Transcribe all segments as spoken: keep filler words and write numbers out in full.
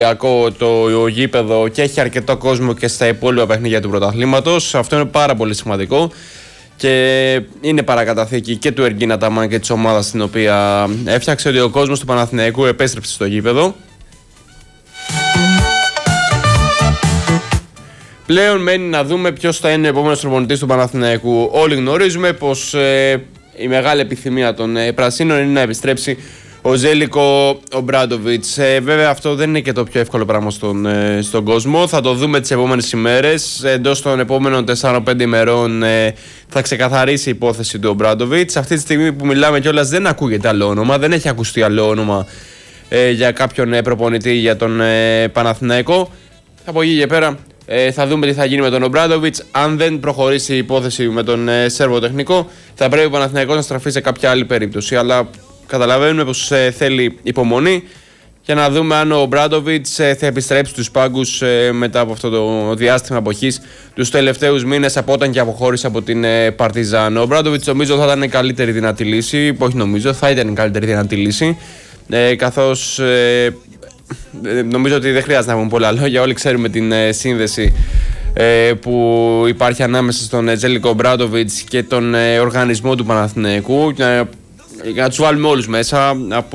το γήπεδο και έχει αρκετό κόσμο και στα υπόλοιπα παιχνίδια του πρωταθλήματος. Αυτό είναι πάρα πολύ σημαντικό και είναι παρακαταθήκη και του Εργίνα Ταμάν και της ομάδας την οποία έφτιαξε, ότι ο κόσμος του Παναθηναϊκού επέστρεψε στο γήπεδο. Πλέον μένει να δούμε ποιος θα είναι ο επόμενος προπονητής του Παναθηναϊκού. Όλοι γνωρίζουμε πως ε, η μεγάλη επιθυμία των ε, Πρασίνων είναι να επιστρέψει ο Ζέλικο Ομπράντοβιτς. Ε, βέβαια αυτό δεν είναι και το πιο εύκολο πράγμα στον, ε, στον κόσμο. Θα το δούμε τις επόμενες ημέρες. Εντός των επόμενων τεσσάρων πέντε ημερών ε, θα ξεκαθαρίσει η υπόθεση του Ομπράντοβιτς. Αυτή τη στιγμή που μιλάμε κιόλας δεν ακούγεται άλλο όνομα. Δεν έχει ακουστεί άλλο όνομα ε, για κάποιον ε, προπονητή για τον ε, Παναθηναϊκό. Από εκεί και πέρα ε, θα δούμε τι θα γίνει με τον Ομπράντοβιτς. Αν δεν προχωρήσει η υπόθεση με τον ε, Σέρβο τεχνικό, θα πρέπει ο Παναθηναϊκός να στραφεί σε κάποια άλλη περίπτωση. Αλλά καταλαβαίνουμε πως ε, θέλει υπομονή για να δούμε αν ο Ομπράντοβιτς ε, θα επιστρέψει στους πάγκους ε, μετά από αυτό το διάστημα αποχής τους τελευταίους μήνες, από όταν και αποχώρησε από την ε, Παρτιζάν. Ο Ομπράντοβιτς νομίζω θα ήταν η καλύτερη δυνατή λύση, όχι νομίζω, θα ήταν η καλύτερη δυνατή λύση, ε, καθώς ε, νομίζω ότι δεν χρειάζεται να πούμε πολλά λόγια, όλοι ξέρουμε την ε, σύνδεση ε, που υπάρχει ανάμεσα στον Ζέλικο Ομπράντοβιτς και τον ε, οργανισμό του Παναθηναϊκού. Για να τους βάλουμε όλους μέσα, από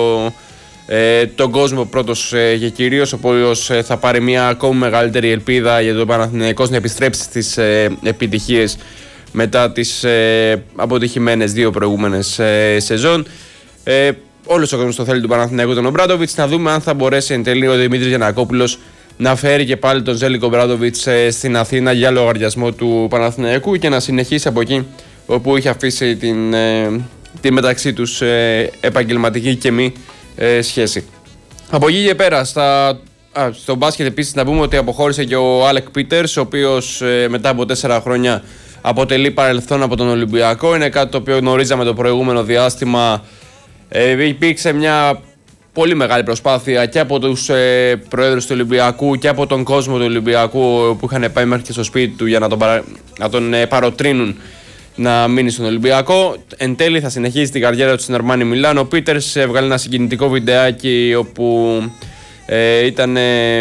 ε, τον κόσμο πρώτος ε, και κυρίως, ο οποίος ε, θα πάρει μια ακόμη μεγαλύτερη ελπίδα για τον Παναθηναϊκό να επιστρέψει στις ε, επιτυχίες μετά τις ε, αποτυχημένες δύο προηγούμενες ε, σεζόν. Ε, όλος ο κόσμος το θέλει του Παναθηναϊκού τον Ομπράντοβιτς. Να δούμε αν θα μπορέσει εν τέλει ο Δημήτρης Γιαννακόπουλος να φέρει και πάλι τον Ζέλικο Ομπράντοβιτς ε, στην Αθήνα για λογαριασμό του Παναθηναϊκού και να συνεχίσει από εκεί όπου είχε αφήσει την... Ε, τη μεταξύ τους ε, επαγγελματική και μη ε, σχέση. Από εκεί και πέρα στα, α, στο μπάσκετ επίσης να πούμε ότι αποχώρησε και ο Άλεκ Πίτερς, ο οποίος ε, μετά από τέσσερα χρόνια αποτελεί παρελθόν από τον Ολυμπιακό. Είναι κάτι το οποίο γνωρίζαμε το προηγούμενο διάστημα. Ε, υπήρξε μια πολύ μεγάλη προσπάθεια και από τους ε, προέδρους του Ολυμπιακού και από τον κόσμο του Ολυμπιακού που είχαν πάει μέχρι και στο σπίτι του για να τον, παρα, να τον ε, παροτρύνουν να μείνει στον Ολυμπιακό. Εν τέλει θα συνεχίσει την καριέρα του στην Αρμάνι Μιλάνο. Ο Πίτερς έβγαλε ένα συγκινητικό βιντεάκι όπου ε, ήταν, ε,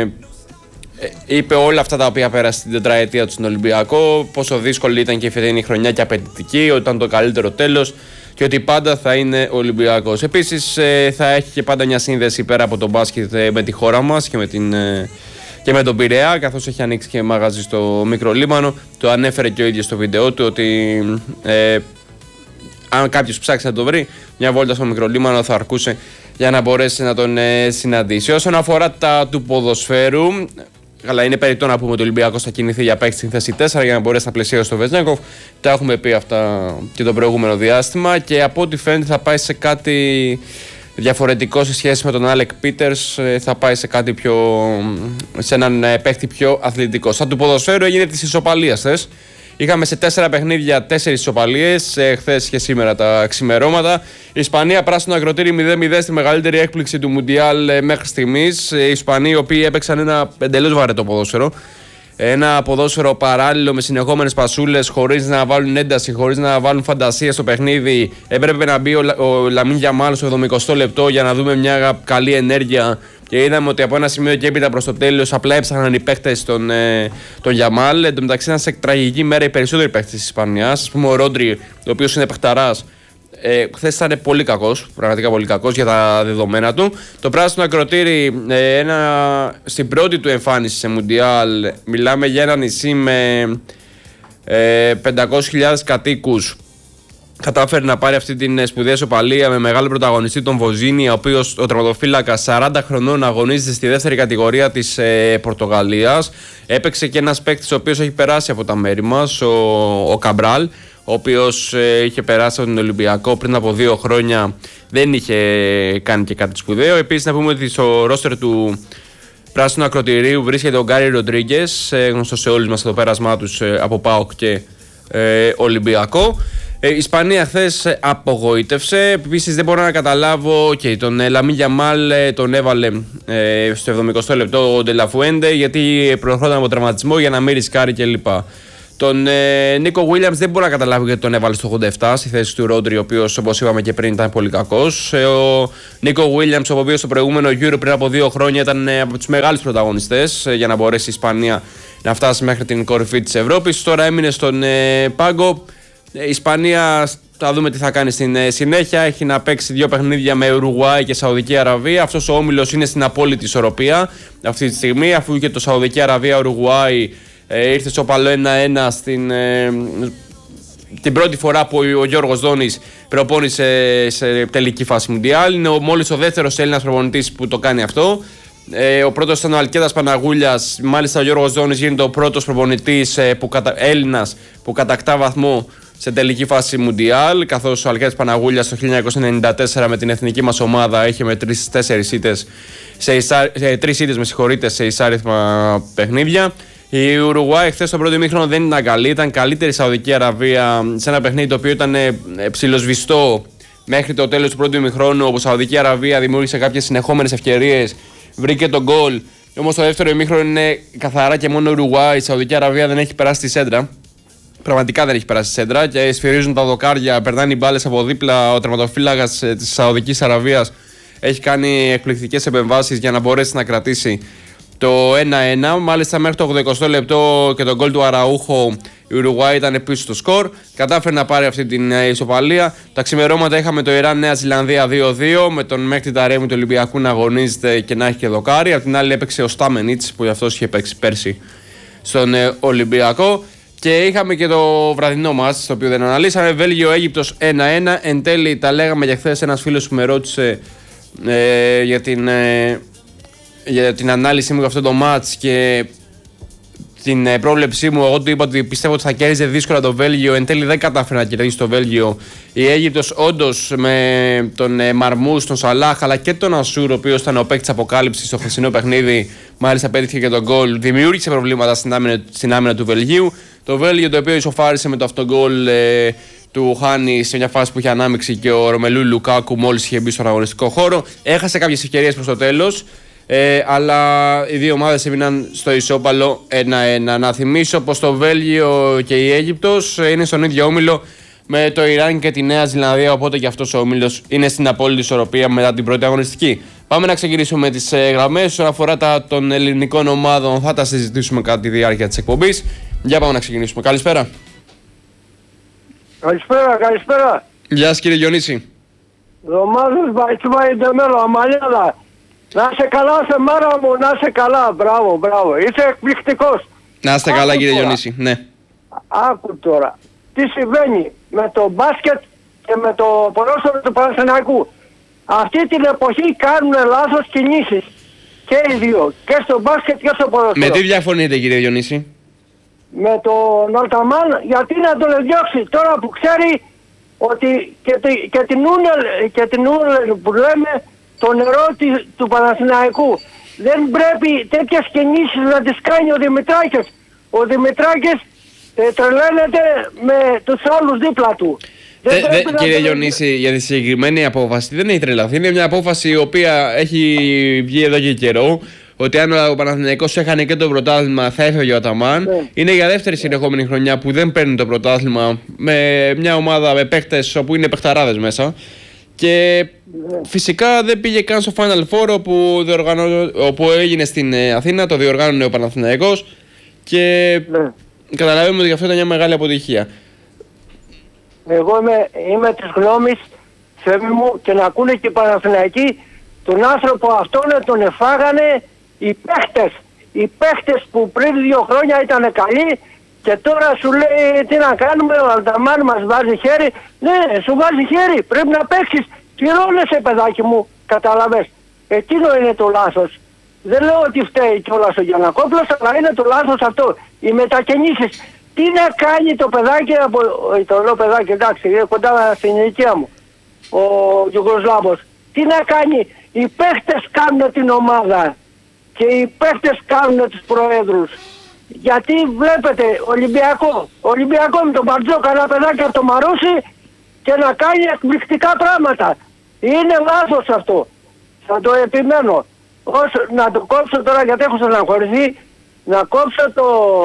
είπε όλα αυτά τα οποία πέρασε στην τετραετία του στον Ολυμπιακό, πόσο δύσκολη ήταν και η φετινή χρονιά και απαιτητική, ότι ήταν το καλύτερο τέλος και ότι πάντα θα είναι Ολυμπιακός. Επίσης ε, θα έχει και πάντα μια σύνδεση πέρα από τον μπάσκετ ε, με τη χώρα μας και με την... Ε, και με τον Πειραιά, καθώς έχει ανοίξει και μαγαζί στο Μικρό Λίμανο. Το ανέφερε και ο ίδιος στο βίντεο του ότι ε, αν κάποιος ψάξει να το βρει, μια βόλτα στο Μικρό Λίμανο θα αρκούσε για να μπορέσει να τον ε, συναντήσει. Όσον αφορά τα του ποδοσφαίρου, αλλά είναι περιττό να πούμε ότι ο Ολυμπιακός θα κινηθεί για παίκτη στην θέση τέσσερα για να μπορέσει να πλαισιώσει το Βεζνέκοφ. Τα έχουμε πει αυτά και το προηγούμενο διάστημα και από ό,τι φαίνεται θα πάει σε κάτι διαφορετικό σε σχέση με τον Άλεκ Πίτερς, θα πάει σε κάτι πιο, σε έναν παίκτη πιο αθλητικό. Σαν του ποδοσφαίρου έγινε της ισοπαλίας θες. Είχαμε σε τέσσερα παιχνίδια τέσσερις ισοπαλίες, χθες και σήμερα τα ξημερώματα. Η Ισπανία πράσινο ακροτήρι μηδέν μηδέν στη μεγαλύτερη έκπληξη του Μουντιάλ μέχρι στιγμής. Οι Ισπανοί οι οποίοι έπαιξαν ένα εντελώς βαρετό ποδόσφαιρο. Ένα ποδόσφαιρο παράλληλο με συνεχόμενες πασούλες, χωρίς να βάλουν ένταση, χωρίς να βάλουν φαντασία στο παιχνίδι. Έπρεπε να μπει ο, ο Λαμίν Γιαμάλ στο εβδομηκοστό λεπτό για να δούμε μια καλή ενέργεια. Και είδαμε ότι από ένα σημείο και έπειτα προς το τέλος απλά έψαχναν οι παίχτες τον, ε, τον Γιαμάλ. Εν τω μεταξύ ήταν σε τραγική μέρα οι περισσότεροι παίχτες της Ισπανίας. Ας πούμε ο Ρόντρι, ο οποίος είναι παιχταράς. Ε, χθες ήταν πολύ κακός, πραγματικά πολύ κακός για τα δεδομένα του. Το πράσινο ακροτήρι, ε, ένα, στην πρώτη του εμφάνιση σε Μουντιάλ, μιλάμε για ένα νησί με ε, πεντακόσιες χιλιάδες κατοίκους. Κατάφερε να πάρει αυτή την σπουδαία ισοπαλία με μεγάλο πρωταγωνιστή τον Βοζίνη, ο οποίος ο τερματοφύλακας σαράντα χρονών αγωνίζεται στη δεύτερη κατηγορία της ε, Πορτογαλίας. Έπαιξε και ένας παίκτης ο οποίος έχει περάσει από τα μέρη μας, ο, ο Καμπράλ, ο οποίος ε, είχε περάσει από τον Ολυμπιακό πριν από δύο χρόνια, δεν είχε κάνει και κάτι σπουδαίο. Επίσης να πούμε ότι στο ρόστερ του πράσινου ακροτηρίου βρίσκεται ο Γκάρι Ροντρίγκες, ε, γνωστός σε όλους μας το πέρασμά τους ε, από ΠΑΟΚ και ε, Ολυμπιακό. Ε, η Ισπανία χθες απογοήτευσε. Επίσης δεν μπορώ να καταλάβω, okay, τον ε, Λαμίν Γιαμάλ ε, τον έβαλε ε, στο εβδομηκοστό λεπτό ο Ντελαφουέντε, γιατί προερχόταν από τραυματισμό για να μην ρισκάρει κλπ. Τον ε, Νίκο Williams δεν μπορώ να καταλάβω γιατί τον έβαλε στο ογδόντα επτά στη θέση του Ρόντρι, ο οποίος, όπως είπαμε και πριν, ήταν πολύ κακός. Ε, ο Νίκο Williams, ο οποίος στο προηγούμενο Euro πριν από δύο χρόνια ήταν ε, από τους μεγάλους πρωταγωνιστές ε, για να μπορέσει η Ισπανία να φτάσει μέχρι την κορυφή της Ευρώπης. Τώρα έμεινε στον ε, πάγκο. Η Ισπανία, θα δούμε τι θα κάνει στην ε, συνέχεια. Έχει να παίξει δύο παιχνίδια με Ουρουγουάη και Σαουδική Αραβία. Αυτός ο όμιλος είναι στην απόλυτη ισορροπία αυτή τη στιγμή, αφού και το Σαουδική Αραβία Ουρουγουάη ε, ήρθε στο όπαλο ένα ένα στην, ε, την πρώτη φορά που ο Γιώργος Δόνης προπόνησε σε τελική φάση Μουντιάλ. Είναι ο, μόλις ο δεύτερος Έλληνας προπονητής που το κάνει αυτό. Ε, ο πρώτος ήταν ο Αλκέδας Παναγούλιας. Μάλιστα ο Γιώργος Δόνης γίνεται ο πρώτος προπονητής ε, που κατα... Έλληνας που κατακτά βαθμό σε τελική φάση Μουντιάλ, καθώς ο Αλκέδας Παναγούλιας το χίλια εννιακόσια ενενήντα τέσσερα με την εθνική μας ομάδα είχε με τρεις τέσσερις ήττες σε, εισά... σε τρεις ήττες με συγχωρείτε σε εισάριθμα παιχνίδια. Η Ουρουγουάη χθες στο πρώτο ημίχρονο δεν ήταν καλή, ήταν καλύτερη η Σαουδική Αραβία σε ένα παιχνίδι το οποίο ήταν ψιλοσβηστό μέχρι το τέλος του πρώτου ημίχρονου, όπου η Σαουδική Αραβία δημιούργησε κάποιες συνεχόμενες ευκαιρίες, βρήκε τον γκολ. Όμως το δεύτερο ημίχρονο είναι καθαρά και μόνο Ουρουγουάη. Η Σαουδική Αραβία δεν έχει περάσει τη σέντρα. Πραγματικά δεν έχει περάσει τη σέντρα και σφυρίζουν τα δοκάρια, περνάνε οι μπάλες από δίπλα. Ο τερματοφύλακας της Σαουδικής Αραβίας έχει κάνει εκπληκτικές επεμβάσεις για να μπορέσει να κρατήσει το ένα ένα. Μάλιστα μέχρι το ογδοηκοστό λεπτό και τον γκολ του Αραούχο η Ουρουγουάη ήταν πίσω στο σκορ. Κατάφερε να πάρει αυτή την ισοπαλία. Τα ξημερώματα είχαμε το Ιράν Νέα Ζηλανδία δύο δύο, με τον Μέχτη Ταρέμι του Ολυμπιακού να αγωνίζεται και να έχει και δοκάρι. Απ' την άλλη έπαιξε ο Στάμενιτς που αυτός είχε παίξει πέρσι στον Ολυμπιακό. Και είχαμε και το βραδινό μας, το οποίο δεν αναλύσαμε. Βέλγιο-Αίγυπτος ένα ένα. Εν τέλει τα λέγαμε για χθες. Ένας φίλος που με ρώτησε ε, για την. Ε, για την ανάλυση μου για αυτό το μάτς και την ε, πρόβλεψή μου. Εγώ του είπα ότι πιστεύω ότι θα κέρδιζε δύσκολα το Βέλγιο. Εν τέλει δεν κατάφερε να κερδίσει το Βέλγιο. Η Αίγυπτος όντως με τον ε, Μαρμούς, τον Σαλάχ αλλά και τον Ασούρ, ο οποίος ήταν ο παίκτης αποκάλυψης στο χθεσινό παιχνίδι, μάλιστα πέτυχε και τον γκολ, δημιούργησε προβλήματα στην άμυνα, στην άμυνα του Βελγίου. Το Βέλγιο, το οποίο ισοφάρισε με το αυτογκολ ε, του Χάνη σε μια φάση που είχε ανάμειξη και ο Ρομελού Λουκάκου μόλις είχε μπει στον αγωνιστικό χώρο. Έχασε κάποιες ευκαιρίες προς το τέλος. Ε, αλλά οι δύο ομάδες έμειναν στο ισόπαλο ένα ένα. Να θυμίσω πως το Βέλγιο και η Αίγυπτος είναι στον ίδιο όμιλο με το Ιράν και τη Νέα Ζηλανδία, οπότε και αυτός ο όμιλος είναι στην απόλυτη ισορροπία μετά την πρώτη αγωνιστική. Πάμε να ξεκινήσουμε τις ε, γραμμές. Όσον αφορά τα των ελληνικών ομάδων θα τα συζητήσουμε κατά τη διάρκεια της εκπομπής. Για πάμε να ξεκινήσουμε. Καλησπέρα. Καλησπέρα, καλησπέρα. Γεια σας κύριε Διονύση. Δωμάζος Βαϊτσούμα Ιντεμέλο, Αμαλιάδα. Να είσαι καλά σε μέρα μου, να είσαι καλά. Μπράβο, μπράβο. Είσαι εκπληκτικός. Να είστε καλά κύριε Διονύση. Ναι. Άκου τώρα. Τι συμβαίνει με το μπάσκετ και με το ποδόσφαιρο του Παναθηναϊκού. Αυτή την εποχή κάνουν λάθος κινήσεις. Και οι δύο. Και στο μπάσκετ και στο ποδόσφαιρο. Με τι διαφωνείτε κύριε Διονύση? Με τον Αλταμάν, γιατί να τον διώξει τώρα που ξέρει ότι και, τη, και την Ούνελ και την Ούνελ που λέμε το νερό τη, του Παναθηναϊκού. Δεν πρέπει τέτοιες κινήσεις να τις κάνει ο Δημητράκης. Ο Δημητράκης ε, τρελαίνεται με τους άλλους δίπλα του. Δε, δε, κύριε Διονύση, για τη συγκεκριμένη απόφαση δεν έχει τρελαθεί. Είναι μια απόφαση η οποία έχει βγει εδώ και καιρό. Ότι αν ο Παναθηναϊκός έχανε και το πρωτάθλημα θα έφευγε ο Αταμάν. Ναι. Είναι για δεύτερη συνεχόμενη χρονιά που δεν παίρνει το πρωτάθλημα με μια ομάδα με παίκτες όπου είναι παιχταράδες μέσα. Και ναι. φυσικά δεν πήγε καν στο Final Four όπου, διοργανώ... όπου έγινε στην Αθήνα, το διοργάνωνε ο Παναθηναϊκός. Και ναι. καταλαβαίνουμε ότι αυτό ήταν μια μεγάλη αποτυχία. Εγώ είμαι, είμαι της γνώμης, Θέμη μου, και να ακούνε και οι Παναθηναϊκοί, τον άνθρωπο αυτόν τον εφάγανε οι παίχτες. Οι παίχτες που πριν δύο χρόνια ήταν καλοί και τώρα σου λέει τι να κάνουμε, ο Αλταμάν μας βάζει χέρι. Ναι, σου βάζει χέρι, πρέπει να παίξεις. Πληρώνεσαι παιδάκι μου, καταλαβες. Εκείνο είναι το λάθος. Δεν λέω ότι φταίει κιόλας ο Γιαννακόπουλος, αλλά είναι το λάθος αυτό. Οι μετακινήσεις. Τι να κάνει το παιδάκι, από, το λέω παιδάκι εντάξει, είναι κοντά στην ηλικία μου, ο Γιουγκοσλάβος. Τι να κάνει, οι παίχτες κάνουν την ομάδα και οι παίχτες κάνουν τους προέδρους. Γιατί βλέπετε Ολυμπιακό, Ολυμπιακό με τον Μπαρτζόκα, ένα παιδάκι από το Μαρούσι και να κάνει εκπληκτικά πράγματα. Είναι λάθος αυτό. Θα το επιμένω. Όσο, να το κόψω τώρα γιατί έχω στεναχωρηθεί, να κόψω το,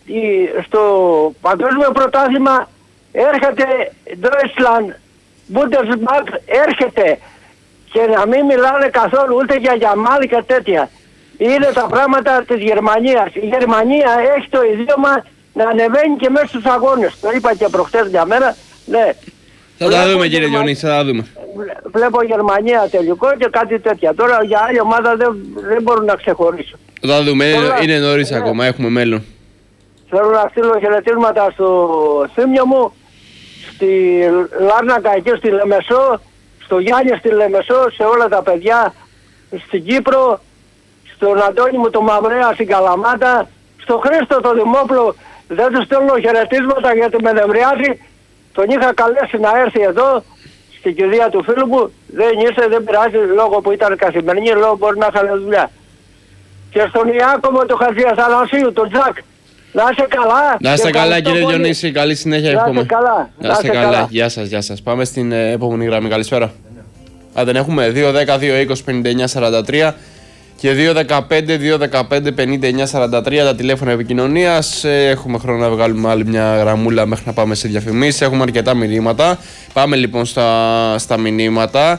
στο παγκόσμιο πρωτάθλημα έρχεται Deutschland, Bundesbank έρχεται και να μην μιλάνε καθόλου ούτε για Γιαμάλ και τέτοια. Είναι τα πράγματα της Γερμανίας. Η Γερμανία έχει το ιδίωμα να ανεβαίνει και μέσα στους αγώνες. Το είπα και προχτές για μένα. Ναι. Θα τα δούμε κύριε Διονύση, θα τα δούμε. Βλέπω Γερμανία τελικό και κάτι τέτοια. Τώρα για άλλη ομάδα δεν, δεν μπορούν να ξεχωρίσουν. Θα τα δούμε, Τώρα, είναι νωρίς ναι. ακόμα, έχουμε μέλλον. Θέλω να στείλω χαιρετίσματα στο Θήμιο μου, στη Λάρνακα εκεί στη Λεμεσό, στο Γιάννη στη Λεμεσό, σε όλα τα παιδιά, στην Κύπρο, στον Αντώνη μου το Μαυρέα στην Καλαμάτα, στον Χρήστο το Δημόπλο, δεν του στέλνω χαιρετίσματα γιατί με νευριάζει. Τον είχα καλέσει να έρθει εδώ, στην κηδεία του φίλου μου, δεν ήρθε, δεν πειράζει, λόγω που ήταν καθημερινή, λόγω μπορεί να είχαν δουλειά. Και στον Ιάκωβο του Χατζιαθανασίου, τον Τζακ, να είστε καλά. Να είστε καλά κύριε Διονύση, καλή συνέχεια εύχομαι. Να είστε καλά. Να είστε καλά. καλά. Γεια σας, γεια σας. Πάμε στην ε, επόμενη γραμμή, καλησπέρα. Αν δεν έχουμε δύο δέκα δύο είκοσι πενήντα εννιά σαράντα τρία και δύο δεκαπέντε δύο δεκαπέντε πενήντα εννιά σαράντα τρία τα τηλέφωνα επικοινωνίας. Έχουμε χρόνο να βγάλουμε άλλη μια γραμμούλα μέχρι να πάμε σε διαφημίσεις. Έχουμε αρκετά μηνύματα. Πάμε λοιπόν στα, στα μηνύματα.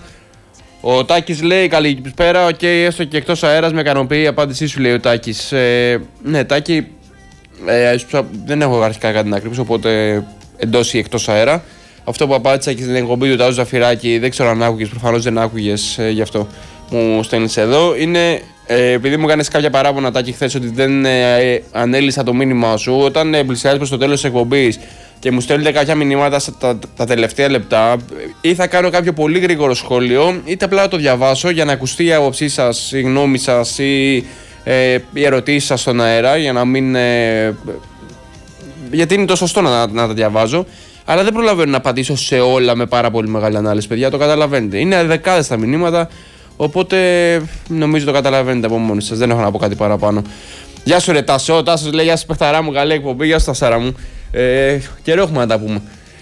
Ο Τάκης λέει καλησπέρα, οκ, okay, έστω και εκτός αέρας με ικανοποιεί η απάντησή σου, λέει ο Τάκης. Ε, ναι, Τάκη, ε, δεν έχω αρχικά κάτι να κρύψω, οπότε εντός ή εκτός αέρα. Αυτό που απάντησα και στην εκπομπή του Τάζου Ζαφυράκη, δεν ξέρω αν άκουγες, προφανώς δεν άκουγες, ε, γι' αυτό μου στέλνεις εδώ. Είναι ε, επειδή μου κάνεις κάποια παράπονα, Τάκη, χθες ότι δεν ε, ανέλησα το μήνυμά σου. Όταν ε, πλησιάζεις προς το τέλος της εκπομπής και μου στέλνετε κάποια μηνύματα τα, τα τελευταία λεπτά, ή θα κάνω κάποιο πολύ γρήγορο σχόλιο, είτε απλά το διαβάσω για να ακουστεί η άποψή σας, η γνώμη σας ή ε, οι ερωτήσεις σας στον αέρα, για να μην. Ε, γιατί είναι το σωστό να, να τα διαβάζω. Αλλά δεν προλαβαίνω να απαντήσω σε όλα με πάρα πολύ μεγάλη ανάλυση, παιδιά, το καταλαβαίνετε. Είναι δεκάδες τα μηνύματα, οπότε νομίζω το καταλαβαίνετε από μόνοι σας. Δεν έχω να πω κάτι παραπάνω. Γεια σου ρε Τάσο, ο Τάσος λέει γεια σου παιχταρά μου, καλή εκπομπή, γεια σου Τασάρα μου. Ε, καιρό έχουμε να τα πούμε.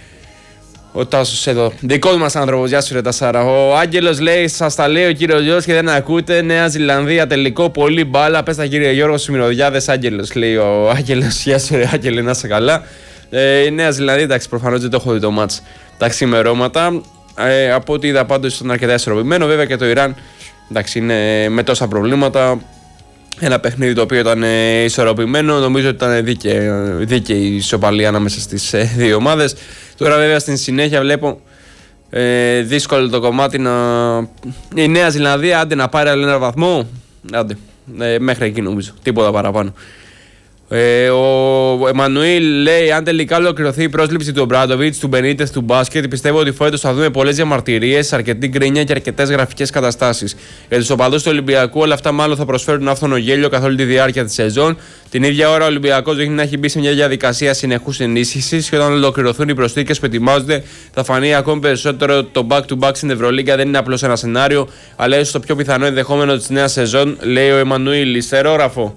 Ο Τάσος εδώ, δικός μας άνθρωπος, γεια σου ρε Τασάρα. Ο Άγγελος λέει, σας τα λέει ο κύριος Γιώργος και δεν ακούτε. Νέα Ζηλανδία τελικό, πολύ μπάλα. Πες τα κύριε Γιώργο στους μυρωδιάδες. Άγγελος λέει ο Άγγελος, γεια σου ρε Άγγελε, να είσαι καλά. Ε, η Νέα Ζηλανδία, εντάξει, προφανώς δεν το έχω δει το μάτς τα ξημερώματα. Ε, από ό,τι είδα πάντως ήταν αρκετά ισορροπημένο. Βέβαια και το Ιράν, εντάξει, είναι με τόσα προβλήματα. Ένα παιχνίδι το οποίο ήταν ε, ισορροπημένο. Νομίζω ότι ήταν δίκαιη η ισοπαλία ανάμεσα στις ε, δύο ομάδες. Τώρα βέβαια στην συνέχεια βλέπω ε, δύσκολο το κομμάτι να. Η Νέα Ζηλανδία άντε να πάρει άλλο ένα βαθμό. Άντε, ε, μέχρι εκεί νομίζω. Τίποτα παραπάνω. Ε, ο Εμμανουήλ λέει: αν τελικά ολοκληρωθεί η πρόσληψη του Ομπράντοβιτς, του Μπενίτεθ, του μπάσκετ, πιστεύω ότι φέτος θα δούμε πολλές διαμαρτυρίες, αρκετή γκρίνια και αρκετές γραφικές καταστάσεις. Για τους οπαδούς του Ολυμπιακού, όλα αυτά μάλλον θα προσφέρουν άφθονο γέλιο καθ' όλη τη διάρκεια της σεζόν. Την ίδια ώρα, ο Ολυμπιακός δείχνει να έχει μπει σε μια διαδικασία συνεχούς ενίσχυσης και όταν ολοκληρωθούν οι προσθήκες που ετοιμάζονται, θα φανεί ακόμη περισσότερο το back-to-back στην Ευρωλίγκα. Δεν είναι απλώς ένα σενάριο, αλλά ίσως το πιο πιθανό ενδεχόμενο της νέας σεζόν, λέει ο Εμμανουήλ. Ιστερόγραφο.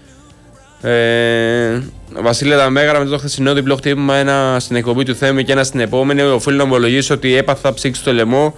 Ε, Βασίλη Δαμέγρα, με το χθεσινό διπλό χτύπημα, ένα στην εκπομπή του Θέμη και ένα στην επόμενη, οφείλω να ομολογήσω ότι έπαθα ψήξη στο λαιμό.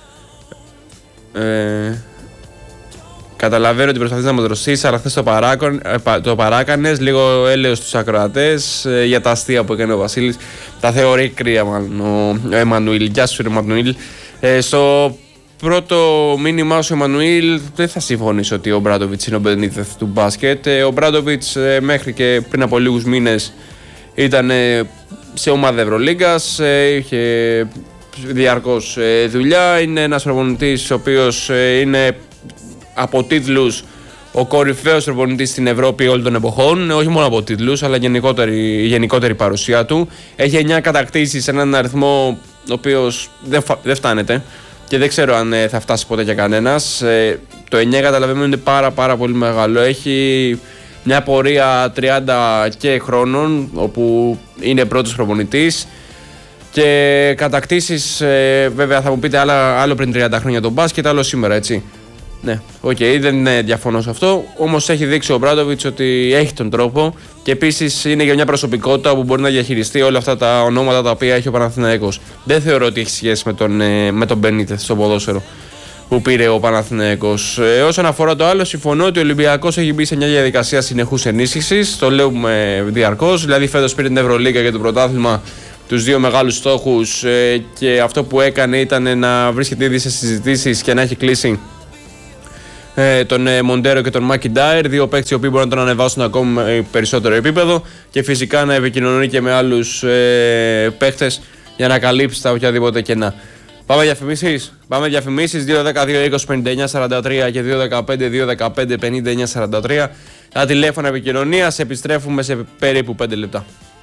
Ε, καταλαβαίνω ότι προσπαθείς να μου δροσίσεις, αλλά χθες το, παράκον, το παράκανες. Λίγο έλεος στους ακροατές ε, για τα αστεία που έκανε ο Βασίλης. Τα θεωρεί κρύα, μάλλον ο, ο Εμμανουήλ. Γεια σου, Εμμανουήλ. Ε, στο πρώτο μήνυμά σου, Εμμανουήλ, δεν θα συμφωνήσω ότι ο Μπράντοβιτς είναι ο Μπενίτεθ του μπάσκετ. Ο Μπράντοβιτς μέχρι και πριν από λίγους μήνες ήταν σε ομάδα Ευρωλίγκας, είχε διαρκώς δουλειά. Είναι ένας προπονητής ο οποίος είναι από τίτλους ο κορυφαίος προπονητής στην Ευρώπη όλων των εποχών. Όχι μόνο από τίτλους, αλλά γενικότερη, η γενικότερη παρουσία του. Έχει εννιά κατακτήσεις σε έναν αριθμό ο οποίος δεν, φα... δεν φτάνεται. Και δεν ξέρω αν ε, θα φτάσει ποτέ για κανένας. Ε, το εννιά καταλαβαίνουμε είναι πάρα πάρα πολύ μεγάλο. Έχει μια πορεία τριάντα και χρόνων, όπου είναι πρώτος προπονητής. Και κατακτήσεις, ε, βέβαια θα μου πείτε άλλα, άλλο πριν τριάντα χρόνια το μπάσκετ, άλλο σήμερα, έτσι. Ναι, οκ, okay, δεν ε, διαφωνώ σε αυτό. Όμως έχει δείξει ο Μπράντοβιτς ότι έχει τον τρόπο. Και επίσης είναι για μια προσωπικότητα που μπορεί να διαχειριστεί όλα αυτά τα ονόματα τα οποία έχει ο Παναθηναϊκός. Δεν θεωρώ ότι έχει σχέση με τον, ε, με τον Μπενίτεθ στο ποδόσφαιρο. που πήρε ο Παναθηναϊκός. Ε, όσον αφορά το άλλο, συμφωνώ ότι ο Ολυμπιακός έχει μπει σε μια διαδικασία συνεχούς ενίσχυσης. Το λέμε διαρκώς. Δηλαδή, φέτος πήρε την Ευρωλίγκα και το πρωτάθλημα, τους δύο μεγάλους στόχους, ε, και αυτό που έκανε ήταν να βρίσκεται ήδη σε συζητήσεις και να έχει κλείσει ε, τον ε, Μοντέρο και τον Μάκι Ντάιρ, δύο παίκτες οι οποίοι μπορούν να τον ανεβάσουν ακόμα περισσότερο επίπεδο, και φυσικά να επικοινωνεί και με άλλους ε, παίκτες για να καλύψει τα οποιαδήποτε κενά. Πάμε διαφημίσεις. Πάμε διαφημίσεις. δύο δέκα δύο είκοσι πενήντα εννιά σαράντα τρία και δύο δεκαπέντε δύο δεκαπέντε πενήντα εννιά σαράντα τρία. Τα τηλέφωνα επικοινωνίας. Επιστρέφουμε σε περίπου πέντε λεπτά.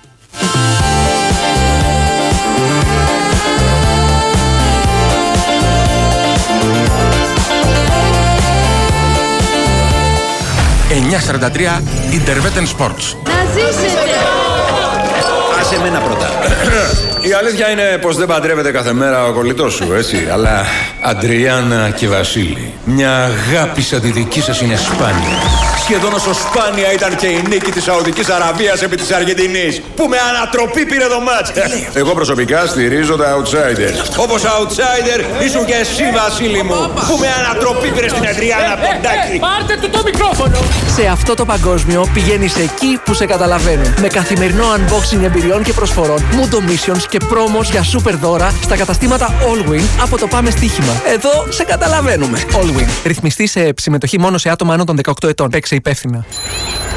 εννιά σαράντα τρία Interveten Sports. Να ζήσετε! Άσε εμένα πρώτα. Η αλήθεια είναι πως δεν παντρεύεται κάθε μέρα ο κολλητός σου, έτσι. Αλλά Αντριάννα και Βασίλη, μια αγάπη σαν τη δική σας είναι σπάνια. Σχεδόν όσο σπάνια ήταν και η νίκη της Σαουδικής Αραβίας επί της Αργεντινής, που με ανατροπή πήρε το μάτς. Εγώ προσωπικά στηρίζω τα outsiders. Όπως outsider ήσουν και εσύ, Βασίλη μου, που με ανατροπή πήρε στην Αντριάννα Ποντάκη. Πάρτε του το μικρόφωνο! Σε αυτό το παγκόσμιο πηγαίνεις εκεί που σε καταλαβαίνουν. Με καθημερινό unboxing εμπειριών και προσφορών, Mundo Missions και πρόμος για super δώρα στα καταστήματα Allwin από το Πάμε Στοίχημα. Εδώ σε καταλαβαίνουμε. Allwin. Ρυθμιστή σε συμμετοχή μόνο σε άτομα άνω των δεκαοκτώ ετών. Παίξε υπεύθυνα.